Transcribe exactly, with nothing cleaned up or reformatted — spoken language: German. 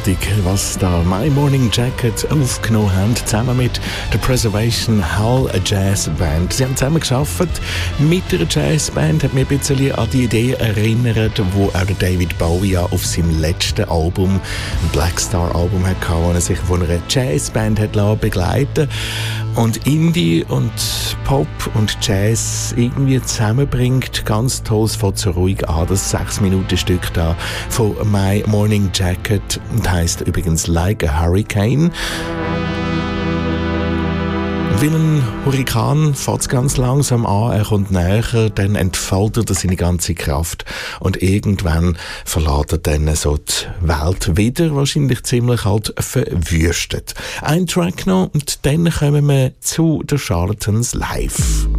grossartig, was da My Morning Jacket aufgenommen haben, zusammen mit der Preservation Hall, eine Jazzband. Sie haben zusammen gearbeitet mit einer Jazzband, hat mich ein bisschen an die Idee erinnert, wo auch der David Bowie ja auf seinem letzten Album, ein Black Star Album hatte, wo er sich von einer Jazzband hat begleiten und Indie und Pop und Jazz irgendwie zusammenbringt. Ganz toll, es fängt so ruhig an, das sechs Minuten Stück da von My Morning Jacket und heisst übrigens Like a Hurricane. Wie ein Hurrikan fährt es ganz langsam an, er kommt näher, dann entfaltet er seine ganze Kraft und irgendwann verlässt er dann so die Welt wieder, wahrscheinlich ziemlich halt verwüstet. Ein Track noch und dann kommen wir zu den Charlatans live.